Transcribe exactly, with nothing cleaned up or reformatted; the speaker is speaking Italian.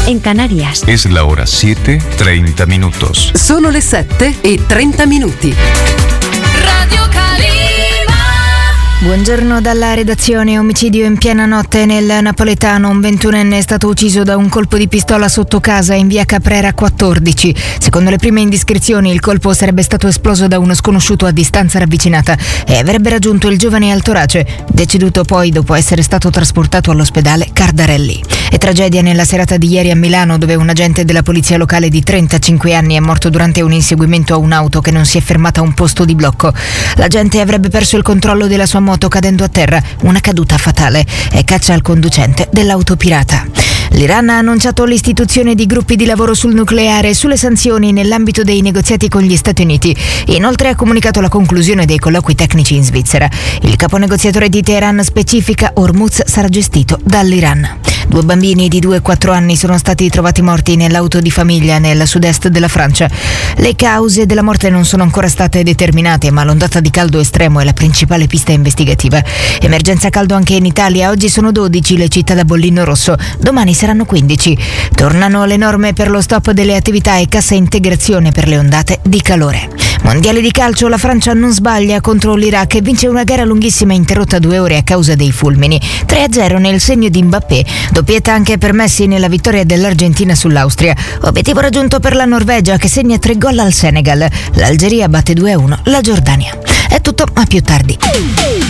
en Canarias. Es la hora siete, treinta minutos. Sono le sette e trenta minuti. Radio Calima. Buongiorno dalla redazione. Omicidio in piena notte nel napoletano. Un ventunenne è stato ucciso da un colpo di pistola sotto casa in via Caprera quattordici. Secondo le prime indiscrezioni, il colpo sarebbe stato esploso da uno sconosciuto a distanza ravvicinata e avrebbe raggiunto il giovane al torace, deceduto poi dopo essere stato trasportato all'ospedale Cardarelli. E tragedia nella serata di ieri a Milano, dove un agente della polizia locale di trentacinque anni è morto durante un inseguimento a un'auto che non si è fermata a un posto di blocco. L'agente avrebbe perso il controllo della sua moto cadendo a terra, una caduta fatale, e caccia al conducente dell'auto pirata. L'Iran ha annunciato l'istituzione di gruppi di lavoro sul nucleare e sulle sanzioni nell'ambito dei negoziati con gli Stati Uniti. Inoltre ha comunicato la conclusione dei colloqui tecnici in Svizzera. Il caponegoziatore di Teheran specifica: Hormuz sarà gestito dall'Iran. Due bambini di due e quattro anni sono stati trovati morti nell'auto di famiglia nel sud-est della Francia. Le cause della morte non sono ancora state determinate, ma l'ondata di caldo estremo è la principale pista investigativa. Emergenza caldo anche in Italia. Oggi sono dodici le città da bollino rosso, domani saranno quindici. Tornano le norme per lo stop delle attività e cassa integrazione per le ondate di calore. Mondiale di calcio, la Francia non sbaglia contro l'Iraq e vince una gara lunghissima interrotta due ore a causa dei fulmini. tre a zero nel segno di Mbappé. Doppietta anche per Messi nella vittoria dell'Argentina sull'Austria. Obiettivo raggiunto per la Norvegia, che segna tre gol al Senegal. L'Algeria batte due a uno la Giordania. È tutto, a più tardi.